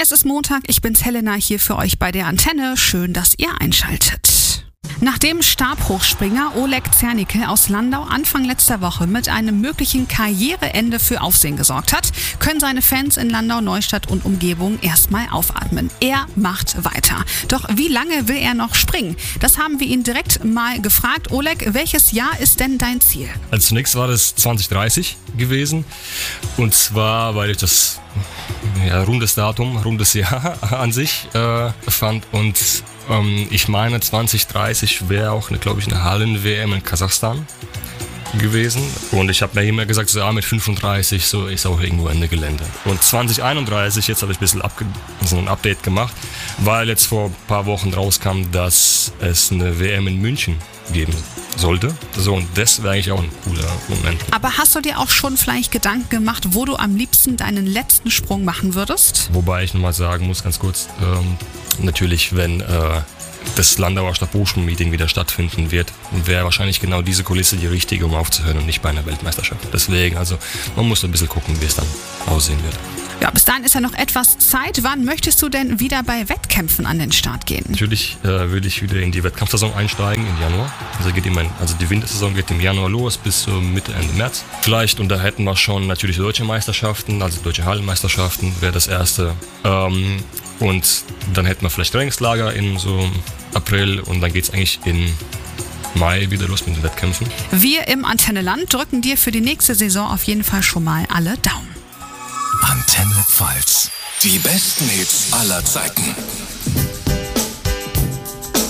Es ist Montag, ich bin's Helena hier für euch bei der Antenne. Schön, dass ihr einschaltet. Nachdem Stabhochspringer Oleg Zernike aus Landau Anfang letzter Woche mit einem möglichen Karriereende für Aufsehen gesorgt hat, können seine Fans in Landau, Neustadt und Umgebung erstmal aufatmen. Er macht weiter. Doch wie lange will er noch springen? Das haben wir ihn direkt mal gefragt. Oleg, welches Jahr ist denn dein Ziel? Also zunächst war das 2030 gewesen. Und zwar, weil ich das rundes Datum, rundes Jahr an sich fand. Und ich meine, 2030 wäre auch, glaube ich, eine Hallen-WM in Kasachstan gewesen. Und ich habe mir immer gesagt, so, mit 35 so ist auch irgendwo Ende Gelände. Und 2031, jetzt habe ich ein bisschen so ein Update gemacht, weil jetzt vor ein paar Wochen rauskam, dass es eine WM in München geben sollte. So, und das wäre eigentlich auch ein cooler Moment. Aber hast du dir auch schon vielleicht Gedanken gemacht, wo du am liebsten deinen letzten Sprung machen würdest? Wobei ich nochmal sagen muss, ganz kurz, natürlich, wenn das Landauer Stabhochsprung-Meeting wieder stattfinden wird, wäre wahrscheinlich genau diese Kulisse die richtige, um aufzuhören und nicht bei einer Weltmeisterschaft. Deswegen, also man muss ein bisschen gucken, wie es dann aussehen wird. Ja, bis dahin ist ja noch etwas Zeit. Wann möchtest du denn wieder bei Wettkämpfen an den Start gehen? Natürlich würde ich wieder in die Wettkampfsaison einsteigen im Januar. Also die Wintersaison geht im Januar los bis Mitte, Ende März. Vielleicht, und da hätten wir schon natürlich deutsche Meisterschaften, also deutsche Hallenmeisterschaften wäre das erste. Und dann hätten wir vielleicht Trainingslager in so April und dann geht es eigentlich in Mai wieder los mit den Wettkämpfen. Wir im Antenne Land drücken dir für die nächste Saison auf jeden Fall schon mal alle Daumen. Antenne Pfalz. Die besten Hits aller Zeiten.